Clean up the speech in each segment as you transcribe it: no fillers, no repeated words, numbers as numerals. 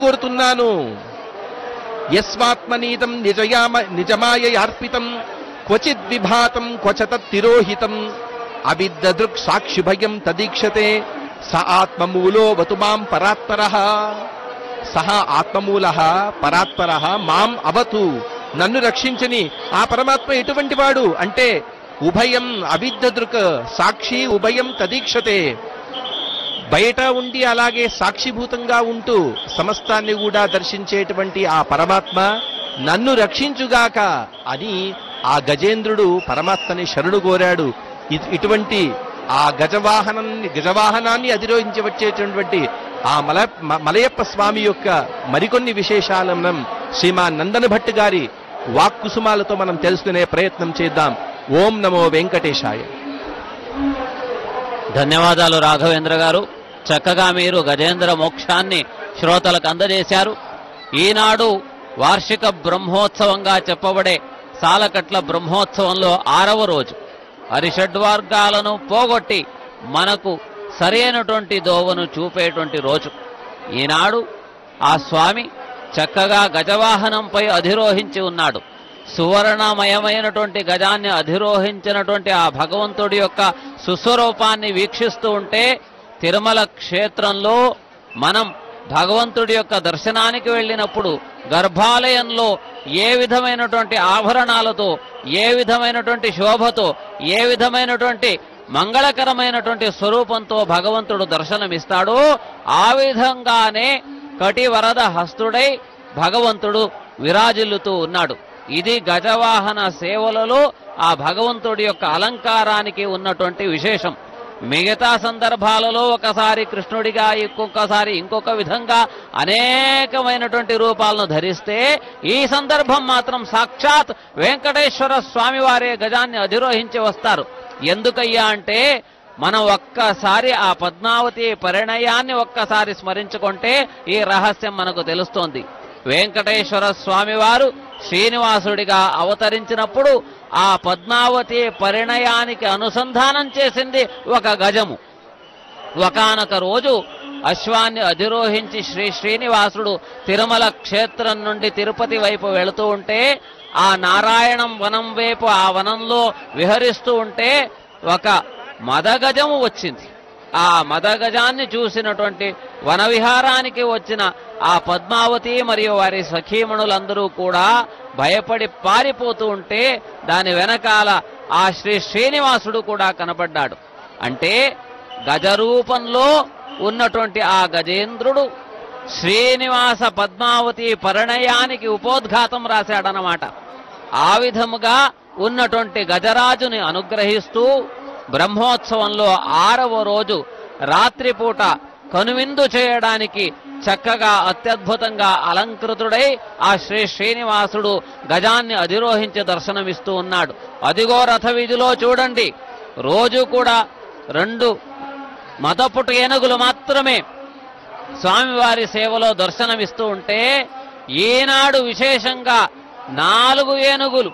కోరుతున్నాను. యస్వాత్మనీతం నిజమాయయార్పితం క్వచిద్ విభాతం క్వచతత్ తిరోహితం అవిద్దదృక్ సాక్షిభయం తదీక్షతే స ఆత్మమూలో వతు మాం పరాత్పరః. సహ ఆత్మమూలః పరాత్పరః మాం అవతు, నన్ను రక్షించని. ఆ పరమాత్మ ఎటువంటి వాడు అంటే ఉభయం అవిద్దదృక్ సాక్షి ఉభయం తదీక్షతే. బయట ఉండి అలాగే సాక్షిభూతంగా ఉంటూ సమస్తాన్ని కూడా దర్శించేటువంటి ఆ పరమాత్మ నన్ను రక్షించుగాక అని ఆ గజేంద్రుడు పరమాత్మని శరణు కోరాడు. ఇటువంటి ఆ గజవాహనాన్ని అధిరోహించి వచ్చేటటువంటి ఆ మలయప్ప స్వామి యొక్క మరికొన్ని విశేషాలను మనం శ్రీమాన్ నందన భట్ గారి వాక్కుసుమాలతో మనం తెలుసుకునే ప్రయత్నం చేద్దాం. ఓం నమో వెంకటేశాయ. ధన్యవాదాలు రాఘవేంద్ర గారు. చక్కగా మీరు గజేంద్ర మోక్షాన్ని శ్రోతలకు అందజేశారు. ఈనాడు వార్షిక బ్రహ్మోత్సవంగా చెప్పబడే సాలకట్ల బ్రహ్మోత్సవంలో 6వ రోజు. అరిషడ్వర్గాలను పోగొట్టి మనకు సరైనటువంటి దోవను చూపేటువంటి రోజు. ఈనాడు ఆ స్వామి చక్కగా గజవాహనంపై అధిరోహించి ఉన్నాడు. సువర్ణమయమైనటువంటి గజాన్ని అధిరోహించినటువంటి ఆ భగవంతుడి యొక్క సుస్వరూపాన్ని వీక్షిస్తూ ఉంటే తిరుమల క్షేత్రంలో మనం భగవంతుడి యొక్క దర్శనానికి వెళ్ళినప్పుడు గర్భాలయంలో ఏ విధమైనటువంటి ఆభరణాలతో, ఏ విధమైనటువంటి శోభతో, ఏ విధమైనటువంటి మంగళకరమైనటువంటి స్వరూపంతో భగవంతుడు దర్శనమిస్తాడో ఆ విధంగానే కటివరద హస్తుడై భగవంతుడు విరాజిల్లుతూ ఉన్నాడు. ఇది గజవాహన సేవలలో ఆ భగవంతుడి యొక్క అలంకారానికి ఉన్నటువంటి విశేషం. మిగతా సందర్భాలలో ఒకసారి కృష్ణుడిగా, ఇంకొకసారి ఇంకొక విధంగా అనేకమైనటువంటి రూపాలను ధరిస్తే, ఈ సందర్భం మాత్రం సాక్షాత్ వెంకటేశ్వర స్వామి వారే గజాన్ని అధిరోహించి వస్తారు. ఎందుకయ్యా అంటే మనం ఒక్కసారి ఆ పద్మావతి పరిణయాన్ని ఒక్కసారి స్మరించుకుంటే ఈ రహస్యం మనకు తెలుస్తోంది. వెంకటేశ్వర స్వామి వారు శ్రీనివాసుడిగా అవతరించినప్పుడు ఆ పద్మావతి పరిణయానికి అనుసంధానం చేసింది ఒక గజము. ఒకానొక రోజు అశ్వాన్ని అధిరోహించి శ్రీనివాసుడు తిరుమల క్షేత్రం నుండి తిరుపతి వైపు వెళుతూ ఉంటే ఆ నారాయణం వనం వైపు ఆ వనంలో విహరిస్తూ ఉంటే ఒక మదగజము వచ్చింది. ఆ మదగజాన్ని చూసినటువంటి వనవిహారానికి వచ్చిన ఆ పద్మావతి మరియు వారి సఖీమణులందరూ కూడా భయపడి పారిపోతూ ఉంటే దాని వెనకాల ఆ శ్రీనివాసుడు కూడా కనపడ్డాడు. అంటే గజరూపంలో ఉన్నటువంటి ఆ గజేంద్రుడు శ్రీనివాస పద్మావతి పరిణయానికి ఉపోద్ఘాతం రాశాడనమాట. ఆ విధముగా ఉన్నటువంటి గజరాజుని అనుగ్రహిస్తూ బ్రహ్మోత్సవంలో 6వ రోజు రాత్రిపూట కనువిందు చేయడానికి చక్కగా అత్యద్భుతంగా అలంకృతుడై ఆ శ్రీనివాసుడు గజాన్ని అధిరోహించి దర్శనమిస్తూ ఉన్నాడు. అదిగో రథ వీధిలో చూడండి, రోజు కూడా 2 మదపుటు ఏనుగులు మాత్రమే స్వామివారి సేవలో దర్శనమిస్తూ ఉంటే ఈనాడు విశేషంగా 4 ఏనుగులు,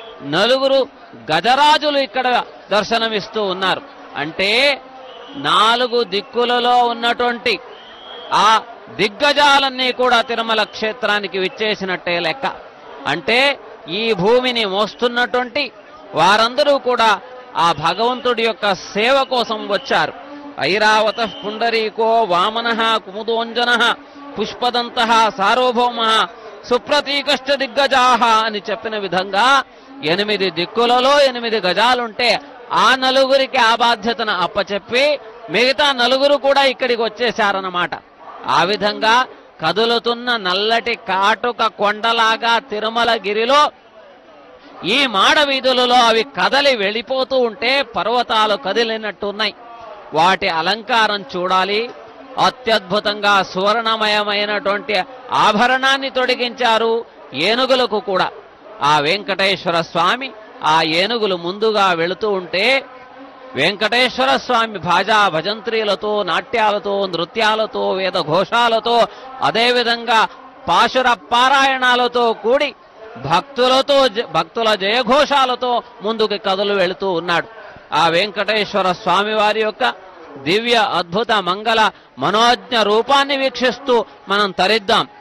4 గజరాజులు ఇక్కడ దర్శనమిస్తూ ఉన్నారు. అంటే 4 దిక్కులలో ఉన్నటువంటి ఆ దిగ్గజాలన్నీ కూడా తిరుమల క్షేత్రానికి విచ్చేసినట్టే లెక్క. అంటే ఈ భూమిని మోస్తున్నటువంటి వారందరూ కూడా ఆ భగవంతుడి యొక్క సేవ కోసం వచ్చారు. ఐరావత పుండరీకో వామనః కుముదోంజనః పుష్పదంతః సార్వభౌమః సుప్రతీకశ్చ దిగ్గజాః అని చెప్పిన విధంగా 8 దిక్కులలో 8 గజాలుంటే ఆ 4కి ఆ బాధ్యతను అప్పచెప్పి మిగతా 4 కూడా ఇక్కడికి వచ్చేశారన్నమాట. ఆ విధంగా కదులుతున్న నల్లటి కాటుక కొండలాగా తిరుమలగిరిలో ఈ మాడ వీధులలో అవి కదలి వెళ్ళిపోతూ ఉంటే పర్వతాలు కదిలినట్టున్నాయి. వాటి అలంకారం చూడాలి. అత్యద్భుతంగా సువర్ణమయమైనటువంటి ఆభరణాన్ని తొడిగించారు ఏనుగులకు కూడా. ఆ వెంకటేశ్వర స్వామి ఆ ఏనుగులు ముందుగా వెళుతూ ఉంటే వెంకటేశ్వర స్వామి భాజా భజంత్రీలతో, నాట్యాలతో, నృత్యాలతో, వేద ఘోషాలతో, అదేవిధంగా పాశుర పారాయణాలతో కూడి భక్తుల జయఘోషాలతో ముందుకు కదులు వెళుతూ ఉన్నాడు. ఆ వెంకటేశ్వర స్వామి వారి యొక్క దివ్య అద్భుత మంగళ మనోజ్ఞ రూపాన్ని వీక్షిస్తూ మనం తరిద్దాం.